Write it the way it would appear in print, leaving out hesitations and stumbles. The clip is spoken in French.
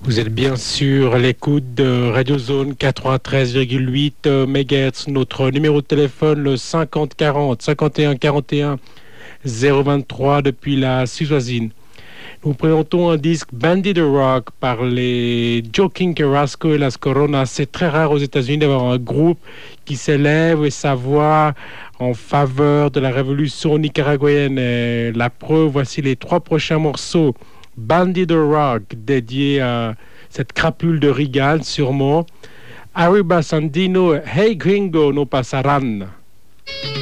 Vous êtes bien sûr à l'écoute de Radio Zone 93,8 MHz. Notre numéro de téléphone, le 50 40 51 41 023 depuis la Suisse-Voisine. Nous présentons un disque Bandit the Rock par les Joaquin Carrasco et Las Coronas. C'est très rare aux États-Unis d'avoir un groupe qui s'élève et sa voix en faveur de la révolution nicaraguayenne. Et la preuve, voici les 3 prochains morceaux. Bandit the Rock, dédié à cette crapule de Rigal, sûrement. Arriba Sandino, Hey Gringo, no pasarán.